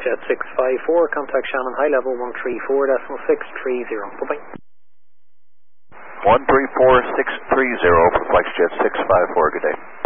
FlexJet 654, contact Shannon high level 134.630. Bye-bye. 134.630 for FlexJet 654, good day.